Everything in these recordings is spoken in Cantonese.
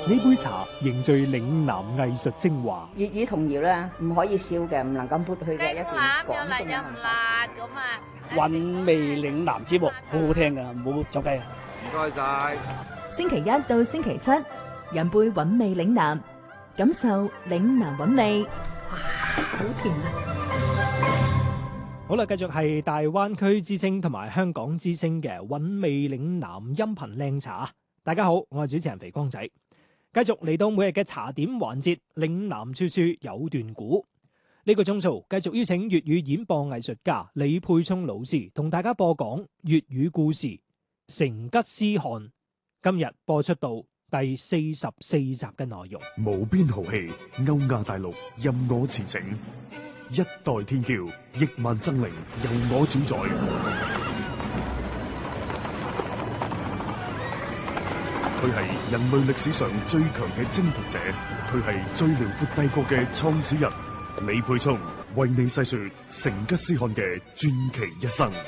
呢杯茶凝聚嶺南藝術精華。 粵語童謠咧，唔可以少嘅，唔能夠抹去嘅一段廣東嘅文化。 韻味嶺南節目好好聽噶，唔好走雞啊！ 唔該晒。 星期一到星期七，飲杯韻味嶺南，感受嶺南韻味。哇，好甜啊！ 好啦，繼續係大灣區之聲同埋香港之聲嘅韻味嶺南音頻靚茶。大家好，我係主持人肥光仔。繼續嚟到每日嘅茶點環節，嶺南處處有段古。呢個鐘數繼續邀請粵語演播藝術家李沛聰老師同大家播講粵語故事《成吉思汗》。今日播出到第44集嘅內容。 無邊豪氣，歐亞大陸任我馳騁，一代天驕，億萬生靈由我主宰。佢係人類歷史上最強嘅征服者，佢係最遼闊帝國嘅創始人。李沛聰為你細說成吉思汗嘅傳奇一生。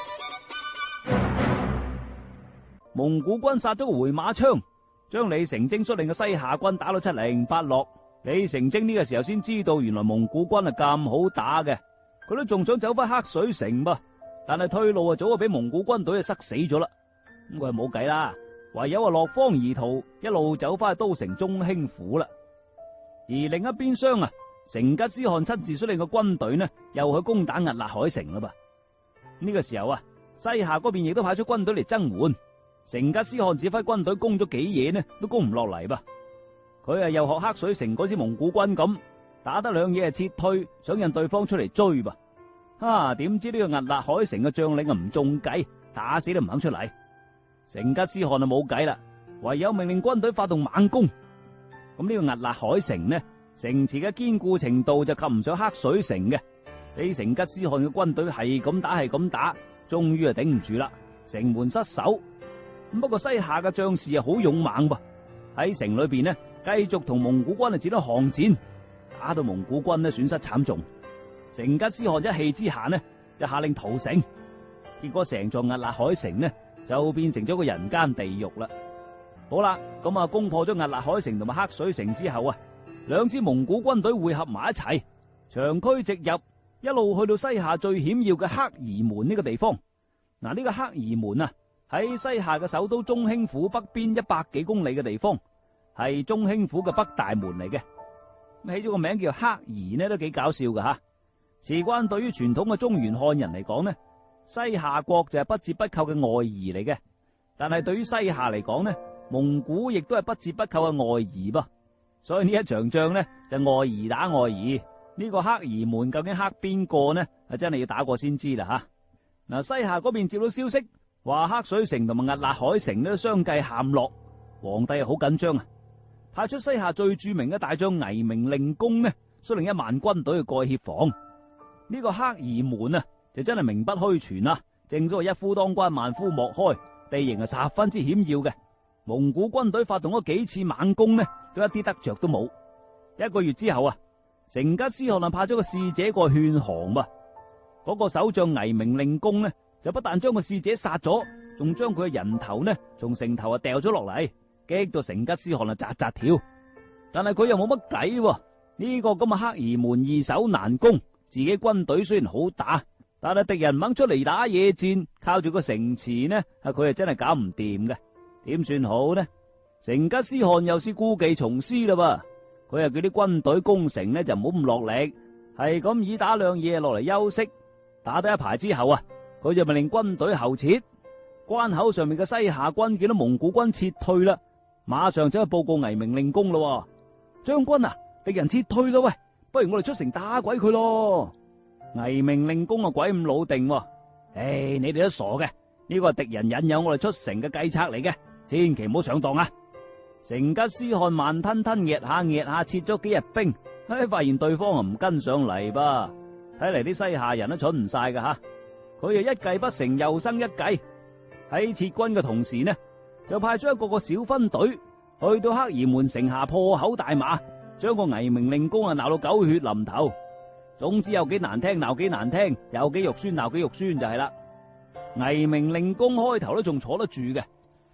蒙古軍殺咗個回馬槍，將李成精率領嘅西夏軍打到七零八落。李成精呢個時候先知道，原來蒙古軍係咁好打嘅，佢都仲想走翻黑水城噃，但係退路早就俾蒙古軍隊塞死咗啦。咁佢係冇計啦，唯有落荒而逃，一路走翻去都城中興府啦。而另一邊廂啊，成吉思汗親自率領嘅軍隊呢，又去攻打壓勒海城啦噃。呢個時候啊，西夏嗰邊亦都派出軍隊嚟增援。成吉思汗指揮軍隊攻咗幾夜呢，都攻唔落嚟噃。佢又學黑水城嗰支蒙古軍咁，打得兩嘢撤退，想引對方出嚟追噃。點知呢個壓勒海城嘅將領唔中計，打死都唔肯出嚟。成吉思汗就冇計啦，唯有命令軍隊發動猛攻。咁呢個壓勒海城呢，城池嘅堅固程度就及唔上黑水城嘅。俾成吉思汗嘅軍隊係咁打，終於係頂唔住啦，城門失守。不過西夏嘅將士好勇猛噃，喺城裏邊呢，繼續同蒙古軍展開巷戰，打到蒙古軍呢損失慘重。成吉思汗一氣之下呢，就下令屠城，結果成座壓勒海城呢就變成咗個人間地獄啦。好啦，咁攻破咗壓勒海城同埋黑水城之後啊，兩支蒙古軍隊匯合埋一齊，長驅直入，一路去到西夏最險要嘅克兒門呢個地方。呢個克兒門啊，喺西夏嘅首都中興府北邊100幾公里嘅地方，係中興府嘅北大門嚟嘅。起咗個名叫克兒呢，都幾搞笑噶吓。事關對於傳統嘅中原漢人嚟講呢，西夏國就係不折不扣嘅外夷嚟嘅。但係對於西夏嚟講呢，蒙古亦都係不折不扣嘅外夷噃。所以呢一場仗呢，就外夷打外夷。呢個克兒門究竟克邊個呢？真係要打過先知啦吓。西夏嗰邊接到消息，話黑水城同埋壓勒海城都相繼陷落，皇帝好緊張啊，派出西夏最著名嘅大將倪明令公呢，率領1萬軍隊去過去協防。呢個克兒門啊，就真係名不虛傳啊，正所謂一夫當關萬夫莫開，地形係十分之險要嘅。蒙古軍隊發動咗幾次猛攻呢，都一啲得着都冇。1個月之後啊，成吉思汗派咗個使者過勸降噃。嗰個守將倪明令公呢，就不但將個使者殺咗，仲將佢嘅人頭呢從城頭掉咗落嚟，激到成吉思汗扎扎跳。但係佢又冇乜計，呢個咁嘅克兒門易守難攻，自己軍隊雖然好打，但係敵人唔肯出嚟打野戰，靠住個城池呢，佢係真係搞唔掂嘅。點算好呢？成吉思汗又是故技重施啦噃，佢又叫啲軍隊攻城呢就唔好咁落力，係咁以打兩夜落嚟休息。打得一排之後啊，佢就命令軍隊後撤。關口上面嘅西夏軍見到蒙古軍撤退啦，馬上走去報告倪明令公咯。將軍啊，敵人撤退咯，喂，不如我哋出城打鬼佢咯。倪明令公啊，鬼咁老定，你哋都傻嘅，呢個係敵人引誘我哋出城嘅計策嚟嘅，千祈唔好上當啊。成吉思汗慢吞吞壓下撤咗幾日兵，發現對方唔跟上嚟噃。睇嚟啲西夏人都蠢唔晒噶吓，佢又一計不成又生一計，喺撤軍嘅同時呢，就派出一個個小分隊去到克兒門城下破口大罵，將個倪明令公鬧到狗血淋頭。總之有幾難聽鬧幾難聽，有幾肉酸鬧幾肉酸就係啦。倪明令公開頭都仲坐得住嘅，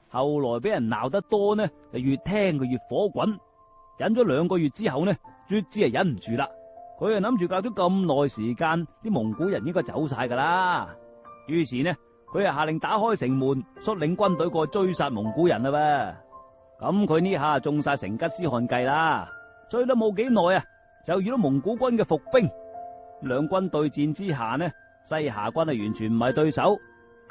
後來俾人鬧得多呢，就越聽佢越火滾，忍咗2個月之後呢，卒之係忍唔住啦。佢係諗住隔咗咁耐時間，啲蒙古人應該走晒噶啦。於是呢，佢係下令打開城門，率領軍隊過去追殺蒙古人啦噃。咁佢呢下中晒成吉思汗計啦，追得冇幾耐啊，就遇到蒙古軍嘅伏兵。兩軍對戰之下呢，西夏軍係完全唔係對手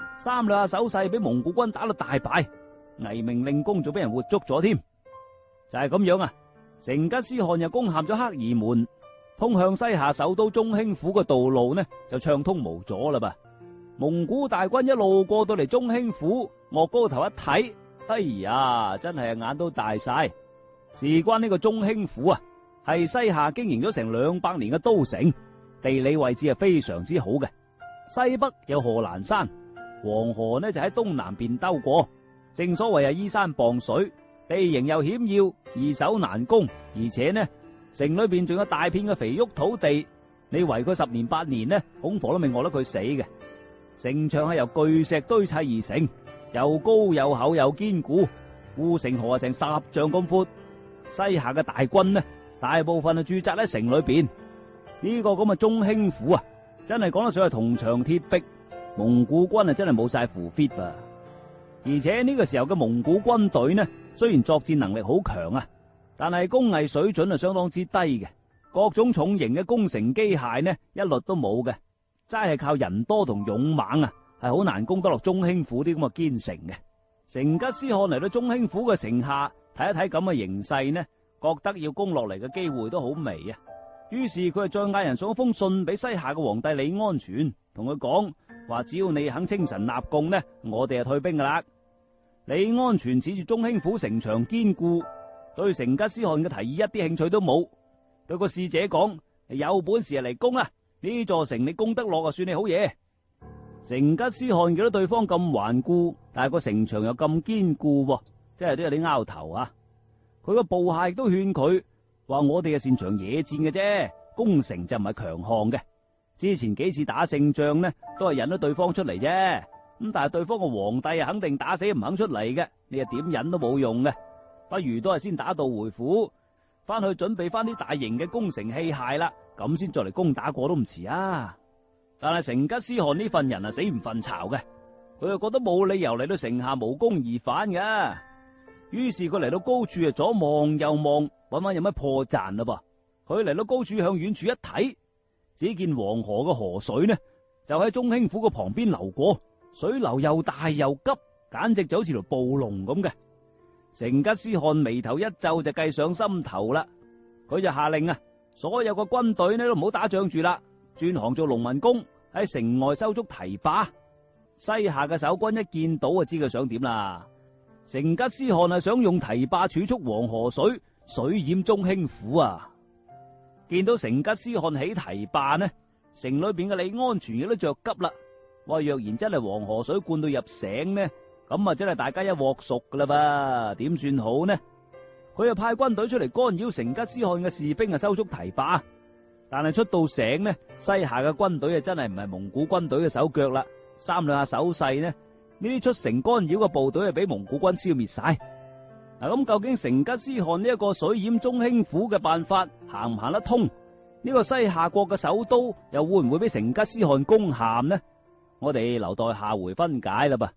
，3兩下手勢俾蒙古軍打到大敗，魏明令公仲俾人活捉咗添。就係咁樣啊，成吉思汗又攻陷咗克爾門，通向西夏首都中興府嘅道路呢就暢通無阻啦噃。蒙古大軍一路過到嚟中興府，岳高頭一睇，哎呀，真係眼都大晒。事關呢個中興府啊，係西夏經營咗成200年嘅都城，地理位置係非常之好嘅。西北有賀蘭山，黃河呢就喺東南邊兜過，正所謂係依山傍水，地形又險要，易守難攻，而且呢城裏邊仲有大片嘅肥沃土地，你圍佢10年8年呢，恐防都未餓得佢死嘅。城牆係由巨石堆砌而成，又高又厚又堅固，護城河係成10丈咁闊。西夏嘅大軍呢，大部分係駐紮喺城裏邊。呢個咁嘅中興府啊，真係講得上係銅牆鐵壁，蒙古軍啊真係冇晒符 fit 啊！而且呢個時候嘅蒙古軍隊呢，雖然作戰能力好強啊，但係工藝水準係相當之低嘅，各種重型嘅工程機械呢，一律都冇嘅。齋係靠人多同勇猛啊，係好難攻得落中興府啲咁嘅堅城嘅。成吉思汗嚟到中興府嘅城下睇一睇咁嘅形勢呢，覺得要攻落嚟嘅機會都好微啊。於是佢就再嗌人送一封信俾西夏嘅皇帝李安全，同佢講話，只要你肯清晨納貢呢，我哋就退兵噶啦。李安全指住中興府城牆堅固，對成吉思汗嘅提議一啲興趣都冇，對個使者講：有本事就嚟攻啦！呢座城你攻得落就算你好嘢。成吉思汗見到對方咁頑固，但係個城牆又咁堅固，真係都有啲拗頭啊！佢個部下亦都勸佢話：我哋係擅長野戰嘅啫，攻城就唔係強項嘅。之前幾次打勝仗呢，都係引咗對方出嚟啫。咁但係對方個皇帝肯定打死唔肯出嚟嘅，你又點引都冇用嘅。不如都係先打道回府，翻去準備翻啲大型嘅攻城器械啦，咁先再嚟攻打過都唔遲啊！但係成吉思汗呢份人啊，死唔瞓巢嘅，佢又覺得冇理由嚟到城下無功而返嘅。於是佢嚟到高處啊，左望右望，搵搵有乜破綻啦噃。佢嚟到高處向遠處一睇，只見黃河嘅河水呢就喺中興府嘅旁邊流過，水流又大又急，簡直就好似條暴龍咁嘅。成吉思汗眉頭一皺就計上心頭啦，佢就下令啊，所有嘅軍隊呢都唔好打仗住啦，轉行做農民工，喺城外修築堤壩。西夏嘅守軍一見到就知佢想點啦。成吉思汗係想用堤壩儲蓄黃河水，水淹中興府啊！見到成吉思汗起堤壩呢，城裏邊嘅李安全亦都着急啦。話若然真係黃河水灌到入城呢，咁啊真係大家一鑊熟噶啦噃，點算好呢？佢就派軍隊出嚟干擾成吉思汗嘅士兵啊，修築堤壩。但係出到城呢，西夏嘅軍隊啊真係唔係蒙古軍隊嘅手腳啦，3兩下手勢呢，呢啲出城干擾嘅部隊係俾蒙古軍消滅晒。嗱，咁究竟成吉思汗呢一個水淹中興府嘅辦法行唔行得通？呢個西夏國嘅首都又會唔會俾成吉思汗攻陷呢？我哋留待下回分解啦噃。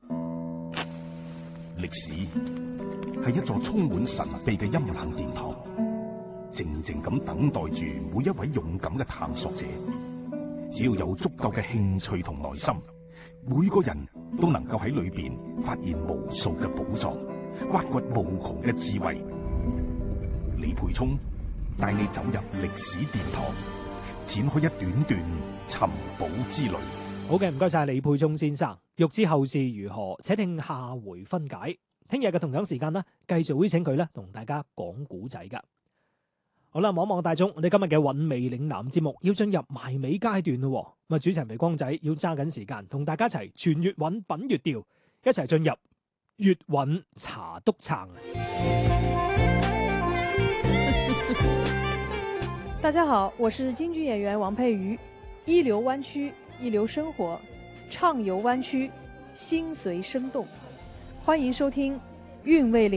歷史係一座充滿神秘嘅陰冷殿堂，靜靜咁等待住每一位勇敢嘅探索者。只要有足夠嘅興趣同耐心，每個人都能夠喺裏邊發現無數嘅寶藏，挖掘無窮嘅智慧。李培聰帶你走入歷史殿堂，展開一段段尋寶之旅。 好嘅，唔該晒李沛聰先生。欲知後事如何，且聽下回分解。聽日嘅同樣時間呢，繼續會請佢咧同大家講古仔噶。好啦，望望大眾，我哋今日嘅韻味嶺南節目要進入埋尾階段咯。咁啊，主持人肥光仔要揸緊時間，同大家一齊全粵韻品粵調，一齊進入粵韻茶督撐。 大家好，我是京劇演員王佩瑜。一流灣區，一流生活，暢遊灣區，心隨聲動。 欢迎收听《韵味